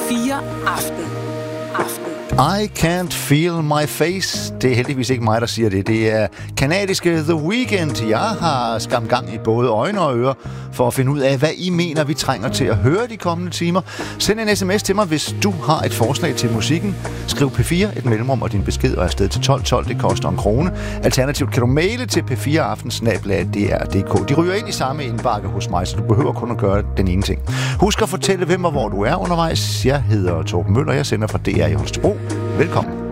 P4 Aften. I can't feel my face. Det er heldigvis ikke mig, der siger det. Det er kanadiske The Weeknd. Jeg har skam gang i både øjne og ører for at finde ud af, hvad I mener, vi trænger til at høre de kommende timer. Send en sms til mig, hvis du har et forslag til musikken. Skriv P4, et mellemrum og din besked og afsted til 1212. Det koster 1 krone. Alternativt kan du maile til p4aften@dr.dk. De ryger ind i samme indbakke hos mig, så du behøver kun at gøre den ene ting. Husk at fortælle, hvem og hvor du er undervejs. Jeg hedder Torben Møller, jeg sender fra DR i Holstebro. Velkommen.